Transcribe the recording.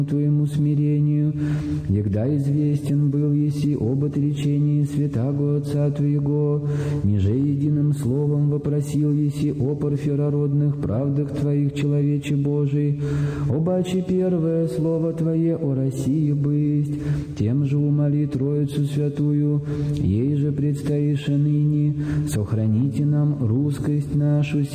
Твоему смирению, егда известен был еси об отречении святаго Отца Твоего, ниже единым словом вопросил еси о парфирородных правдах Твоих, человече Божий, обаче первое слово Твое о России бысть, тем же умоли Троицу Святую, ей же предстоишь ныне, сохраните нам русскость нашу,